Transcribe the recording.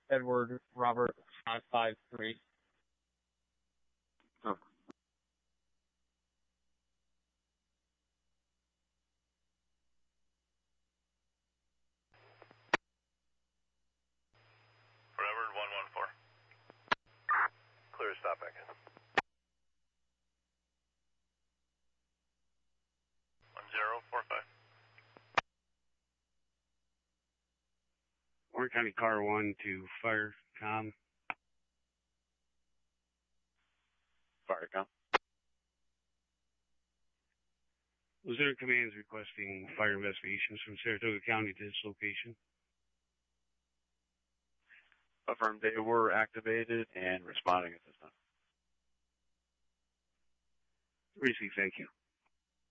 Edward Robert 553. Oh. For Edward 114. Clear to stop back in. 1045. Orange County Car 1 to Firecom. Firecom. Lieutenant Command is requesting fire investigations from Saratoga County to this location. Affirmed, they were activated and responding at this time. Receive, thank you.